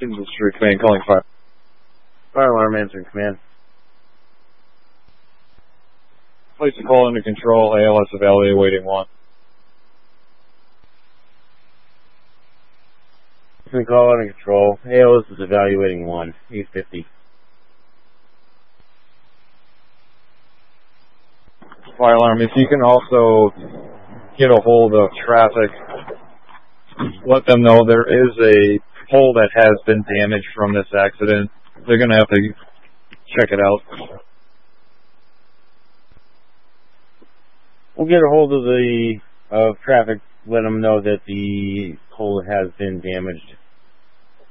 Industry Command calling fire. Fire alarm answering command. Place a call into control, ALS evaluating 1. Call under control. ALS is evaluating 1. 850. Fire alarm, if you can also get a hold of traffic, let them know there is a pole that has been damaged from this accident. They're going to have to check it out. We'll get a hold of the traffic, let them know that the pole has been damaged.